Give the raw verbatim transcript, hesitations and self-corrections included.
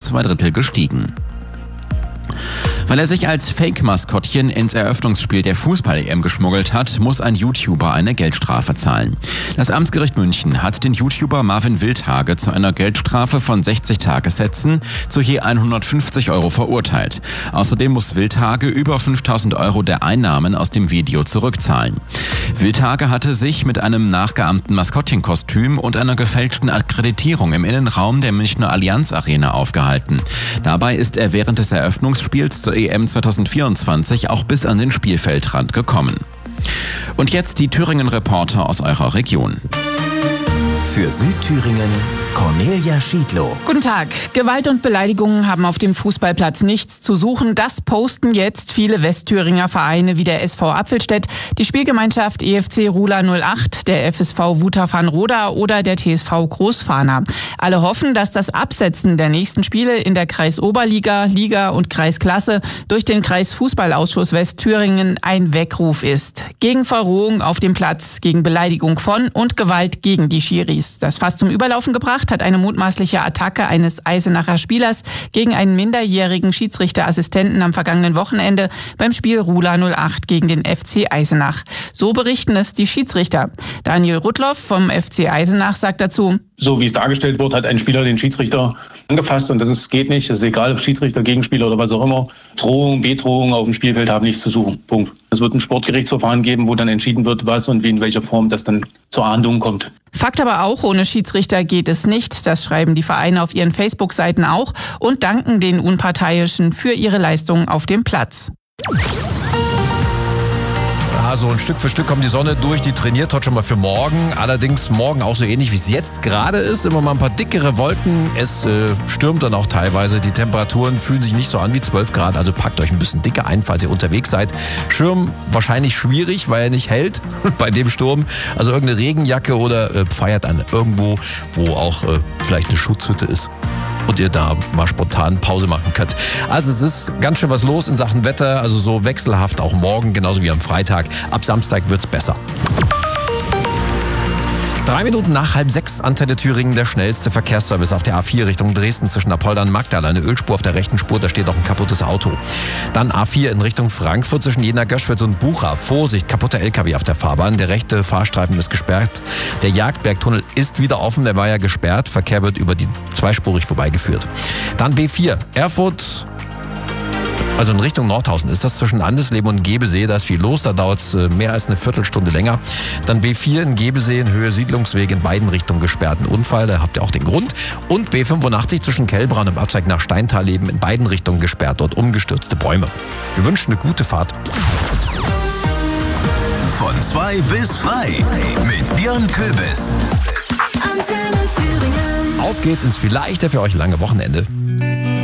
zwei Drittel gestiegen. Weil er sich als Fake-Maskottchen ins Eröffnungsspiel der Fußball-E M geschmuggelt hat, muss ein YouTuber eine Geldstrafe zahlen. Das Amtsgericht München hat den YouTuber Marvin Wildhage zu einer Geldstrafe von sechzig Tagessätzen zu je hundertfünfzig Euro verurteilt. Außerdem muss Wildhage über fünftausend Euro der Einnahmen aus dem Video zurückzahlen. Wildhage hatte sich mit einem nachgeahmten Maskottchenkostüm und einer gefälschten Akkreditierung im Innenraum der Münchner Allianz Arena aufgehalten. Dabei ist er während des Eröffnungsspiels zur E M zweitausendvierundzwanzig auch bis an den Spielfeldrand gekommen. Und jetzt die Thüringen-Reporter aus eurer Region. Für Südthüringen Cornelia Schiedlow. Guten Tag. Gewalt und Beleidigungen haben auf dem Fußballplatz nichts zu suchen. Das posten jetzt viele Westthüringer Vereine wie der S V Apfelstedt, die Spielgemeinschaft E F C Rula null acht, der F S V Wutach-Van-Roda oder der T S V Großfahner. Alle hoffen, dass das Absetzen der nächsten Spiele in der Kreisoberliga, Liga und Kreisklasse durch den Kreisfußballausschuss Westthüringen ein Weckruf ist. Gegen Verrohung auf dem Platz, gegen Beleidigung von und Gewalt gegen die Schiris. Das Fass zum Überlaufen gebracht hat eine mutmaßliche Attacke eines Eisenacher Spielers gegen einen minderjährigen Schiedsrichterassistenten am vergangenen Wochenende beim Spiel Rula null acht gegen den F C Eisenach. So berichten es die Schiedsrichter. Daniel Rudloff vom F C Eisenach sagt dazu: So wie es dargestellt wird, hat ein Spieler den Schiedsrichter angefasst und das ist, geht nicht. Es ist egal, ob Schiedsrichter, Gegenspieler oder was auch immer. Drohung, Bedrohung auf dem Spielfeld haben nichts zu suchen. Punkt. Es wird ein Sportgerichtsverfahren geben, wo dann entschieden wird, was und wie in welcher Form das dann zur Ahndung kommt. Fakt aber auch, ohne Schiedsrichter geht es nicht. Das schreiben die Vereine auf ihren Facebook-Seiten auch und danken den Unparteiischen für ihre Leistungen auf dem Platz. Ja, so ein Stück für Stück kommt die Sonne durch, die trainiert heute schon mal für morgen. Allerdings morgen auch so ähnlich wie es jetzt gerade ist, immer mal ein paar dickere Wolken. Es äh, stürmt dann auch teilweise. Die Temperaturen fühlen sich nicht so an wie zwölf Grad, also packt euch ein bisschen dicker ein, falls ihr unterwegs seid. Schirm wahrscheinlich schwierig, weil er nicht hält bei dem Sturm. Also irgendeine Regenjacke oder äh, feiert an irgendwo, wo auch äh, vielleicht eine Schutzhütte ist und ihr da mal spontan Pause machen könnt. Also es ist ganz schön was los in Sachen Wetter, also so wechselhaft auch morgen, genauso wie am Freitag. Ab Samstag wird's besser. Drei Minuten nach halb sechs, Antenne Thüringen, der schnellste Verkehrsservice auf der A vier Richtung Dresden zwischen Apolda und Magdala. Eine Ölspur auf der rechten Spur, da steht auch ein kaputtes Auto. Dann A vier in Richtung Frankfurt zwischen Jena-Göschwitz und Bucha. Vorsicht, kaputter L K W auf der Fahrbahn. Der rechte Fahrstreifen ist gesperrt. Der Jagdbergtunnel ist wieder offen, der war ja gesperrt. Verkehr wird über die zweispurig vorbeigeführt. Dann B vier, Erfurt. Also in Richtung Nordhausen ist das zwischen Andesleben und Gebesee, da ist viel los, da dauert es mehr als eine Viertelstunde länger. Dann B vier in Gebesee in Höhe Siedlungsweg in beiden Richtungen gesperrten Unfall, da habt ihr auch den Grund. Und B fünfundachtzig zwischen Kellbra und im Abzweig nach Steintalleben in beiden Richtungen gesperrt, dort umgestürzte Bäume. Wir wünschen eine gute Fahrt. Von zwei bis frei mit Björn Köbis. Auf geht's ins vielleicht für euch lange Wochenende.